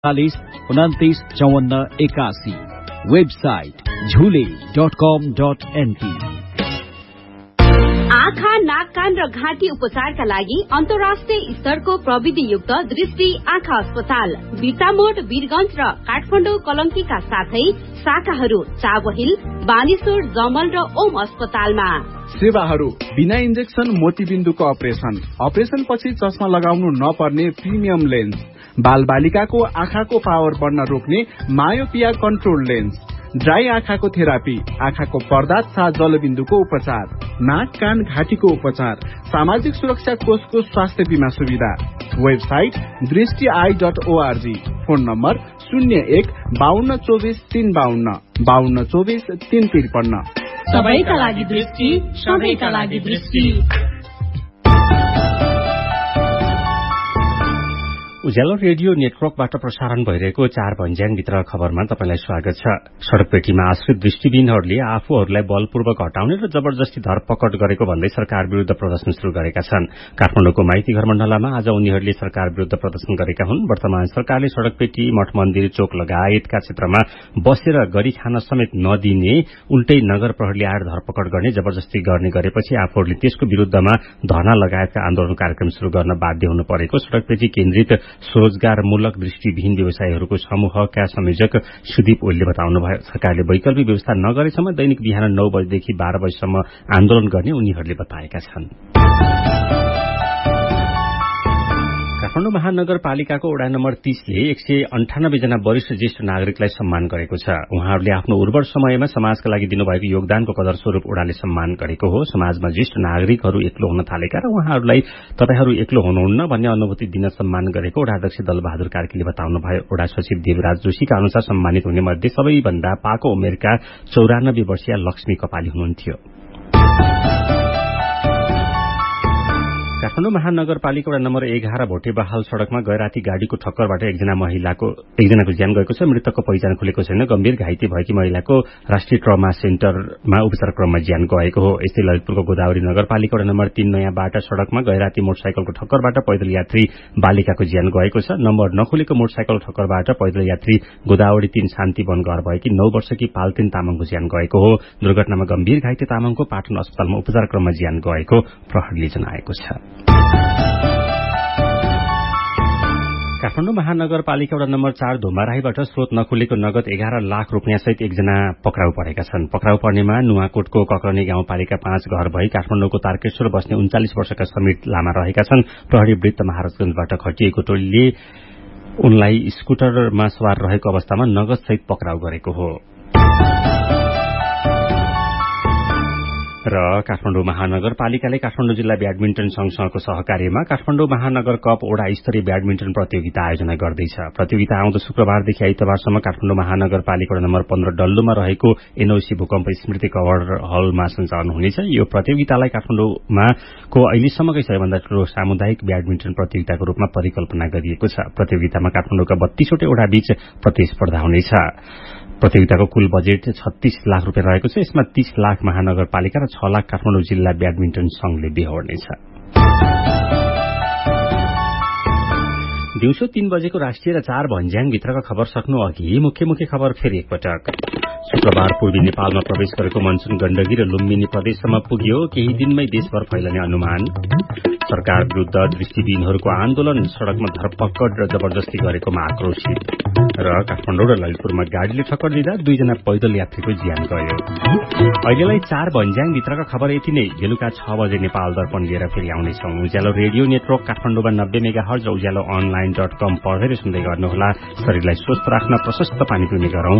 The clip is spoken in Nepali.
40295481। वेबसाइट झुले.com.np। आँखा, नाक, कान र घाँटी उपचारका लागि अन्तर्राष्ट्रिय स्तरको प्रविधियुक्त दृष्टि आँखा अस्पताल बिर्तामोड, वीरगञ्ज र काठमाडौँ कलंकीका साथै शाखाहरू चाबहिल, बानेश्वर, जमल र ओम अस्पतालमा। सेवाहरू बिना इन्जेक्सन मोतीबिन्दुको अपरेसन पछि चस्मा लगाउनु नपर्ने प्रिमियम लेन्स, बाल बालिकाको आँखाको पावर बढ्न रोक्ने मायोपिया कन्ट्रोल लेन्स, ड्राई आँखाको थेरापी, आँखाको पर्दा तथा जलबिन्दुको उपचार, नाक, कान, घाँटीको उपचार, सामाजिक सुरक्षा कोषको स्वास्थ्य बीमा सुविधा। वेबसाइट दृष्टि.org। Phone number 01-5224-352 5224-353। सबैका लागि दृष्टि, सबैका लागि दृष्टि। उज्यालो रेडियो नेटवर्कबाट प्रसारण भइरहेको 4 भन्ज्याङभित्र खबरमा तपाईलाई स्वागत छ। सड़कपेटीमा आश्रित दृष्टिविहीनहरूले आफूहरूलाई बलपूर्वक हटाउने र जबरजस्ती धरपकड गरेको भन्दै सरकार विरूद्ध प्रदर्शन शुरू गरेका छन्। काठमाडौँको माइती घर मण्डलामा आज उनीहरूले सरकार विरूद्ध प्रदर्शन गरेका हुन्। वर्तमान सरकारले सड़कपेटी, मठ मन्दिर, चोक लगायतका क्षेत्रमा बसेर गरी खान समेत नदिने, उल्टै नगर प्रहरीले आएर धरपकड गर्ने, जबरजस्ती गर्ने गरेपछि आफूहरूले त्यसको विरूद्धमा धरना लगायतका आन्दोलन कार्यक्रम शुरू गर्न बाध्य हुनु परेको सड़कपेटी केन्द्रित स्वरोजगारमूलक दृष्टिविहीन व्यवसायीहरूको समूहका संयोजक सुदीप ओलीले बताउनुभयो। सरकारले वैकल्पिक व्यवस्था नगरेसम्म दैनिक बिहान 9 बजेदेखि 12 बजेसम्म आन्दोलन गर्ने उनीहरूले बताएका छन्। काठमाडौँ महानगरपालिकाको वडा नम्बर 30 ले 198 जना वरिष्ठ ज्येष्ठ नागरिकलाई सम्मान गरेको छ। उहाँहरूले आफ्नो उर्वर समयमा समाजका लागि दिनुभएको योगदानको कदर स्वरूप वडाले सम्मान गरेको हो। समाजमा ज्येष्ठ नागरिकहरू एक्लो हुन थालेका र उहाँहरूलाई तपाईहरू एक्लो हुनुहुन्न भन्ने अनुभूति दिन सम्मान गरेको वडा अध्यक्ष दलबहादुर कार्कीले बताउनुभयो। वडा सचिव देवराज जोशीका अनुसार सम्मानित हुने मध्ये सबैभन्दा पाको उमेरका 94 वर्षीय लक्ष्मी कपाली हुनुहुन्थ्यो। काठमाडौँ महानगरपालिका वडा नम्बर 11 भोटेबहाल सड़कमा गैराती गाड़ीको ठक्करबाट एकजनाको ज्यान गएको छ। मृतकको पहिचान खुलेको छैन। गम्भीर घाइते भएकी महिलाको राष्ट्रिय ट्रमा सेन्टरमा उपचार क्रममा ज्यान गएको हो। यस्तै ललितपुरको गोदावरी नगरपालिका वडा नम्बर 3 नयाँ बाटा सड़कमा गैराती मोटरसाइकलको ठक्करबाट पैदल यात्री बालिकाको ज्यान गएको छ। नम्बर नखुलेको मोटरसाइकल ठक्करबाट पैदल यात्री गोदावरी 3 शान्तिवन घर भएकी 9 वर्षकी पाल्तेन तामाङको ज्यान गएको हो। दुर्घटनामा गम्भीर घाइते तामाङको पाटन अस्पतालमा उपचार क्रममा ज्यान गएको प्रहरीले जनाएको छ। काठमाडौँ महानगरपालिका वडा नम्बर 4 धुम्बाराहीबाट स्रोत नखुलेको नगद 11 लाख रुपियाँसहित एकजना पक्राउ परेका छन्। पक्राउ पर्नेमा नुवाकोटको कक्रनी गाउँपालिका 5 घर भई काठमाडौँको तारकेश्वर बस्ने 39 वर्षका समीर लामा रहेका छन्। प्रहरी वृत्त महाराजगंजबाट खटिएको टोलीले उनलाई स्कुटरमा सवार रहेको अवस्थामा नगदसहित पक्राउ गरेको हो। र काठमाडौँ महानगरपालिकाले काठमाडौँ जिल्ला ब्याडमिन्टन संघसँगको सहकार्यमा काठमाडौँ महानगर कप वडा स्तरीय ब्याडमिन्टन प्रतियोगिता आयोजना गर्दैछ। प्रतियोगिता आउँदो शुक्रबारदेखि आइतबारसम्म काठमाडौँ महानगरपालिका वडा नम्बर 15 डल्लुमा रहेको एनओसी भूकम्प स्मृति कवर हलमा सञ्चालन हुनेछ। यो प्रतियोगितालाई काठमाडौँमा अहिलेसम्मकै सबैभन्दा ठूलो सामुदायिक ब्याडमिन्टन प्रतियोगिताको रूपमा परिकल्पना गरिएको छ। प्रतियोगितामा काठमाडौँका 32 वटै वडा बीच प्रतिस्पर्धा हुनेछ। प्रतियोगिताको कुल बजेट 36 लाख रुपियाँ रहेको छ। यसमा 30 लाख महानगरपालिका र 6 लाख काठमाडौँ जिल्ला ब्याडमिन्टन संघले बेहोर्नेछ। दिउँसो 3 बजेको राष्ट्रिय र 4 भन्ज्याङभित्रका खबर सक्नु अघि मुख्य खबर फेरि एकपटक। शुक्रबार पूर्वी नेपालमा प्रवेश गरेको मनसुन गण्डकी र लुम्बिनी प्रदेशसम्म पुग्यो। केही दिनमै देशभर फैलने अनुमान। सरकार विरूद्ध दृष्टिविहीनहरूको आन्दोलन, सड़कमा धरपकड र जबरजस्ती गरेकोमा आक्रोशित। र काठमाडौँ र ललितपुरमा गाड़ीले ठक्कर दिँदा 2 जना पैदल यात्रीको ज्यान गयो। अहिलेलाई 4 भन्ज्याङभित्रका खबर यति नै। बेलुका 6 बजे नेपाल दर्पण लिएर फेरि आउनेछौं। उज्यालो रेडियो नेटवर्क काठमाडौँमा 90 मेगाहर्ज र उज्यालो online.com पढेर सुन्दै गर्नुहोला। शरीरलाई स्वस्थ राख्न प्रशस्त पानी पिउने गरौं।